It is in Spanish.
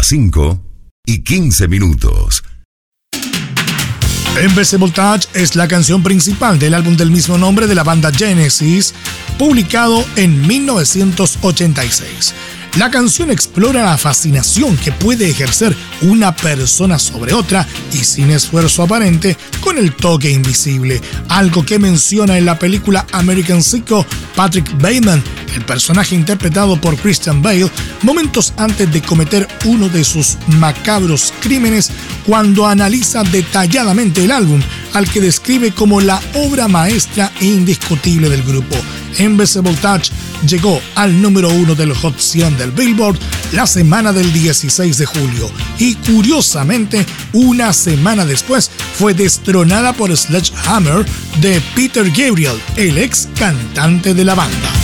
las 5:15. Invisible Voltage es la canción principal del álbum del mismo nombre de la banda Genesis, publicado en 1986. La canción explora la fascinación que puede ejercer una persona sobre otra y sin esfuerzo aparente con el toque invisible, algo que menciona en la película American Psycho Patrick Bateman, el personaje interpretado por Christian Bale, momentos antes de cometer uno de sus macabros crímenes, cuando analiza detalladamente el álbum, al que describe como la obra maestra e indiscutible del grupo. Invisible Touch llegó al número 1 del Hot 100 del Billboard la semana del 16 de julio y, curiosamente, una semana después fue destronada por Sledgehammer de Peter Gabriel, el ex cantante de la banda.